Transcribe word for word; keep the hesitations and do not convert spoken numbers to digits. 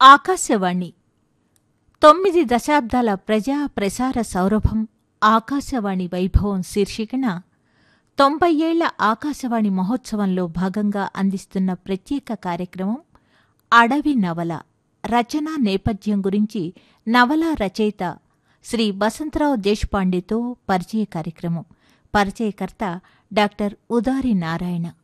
ఆకాశవాణి తొమ్మిది దశాబ్దాల ప్రజా ప్రసార సౌరభం ఆకాశవాణి వైభవం శీర్షికన తొంభై ఏళ్ల ఆకాశవాణి మహోత్సవంలో భాగంగా అందిస్తున్న ప్రత్యేక కార్యక్రమం అడవి నవల. రచనా నేపథ్యం గురించి నవల రచయిత శ్రీ వసంతరావు దేశపాండేతో పరిచయ కార్యక్రమం. పరిచయకర్త డాక్టర్ ఉదారి నారాయణ.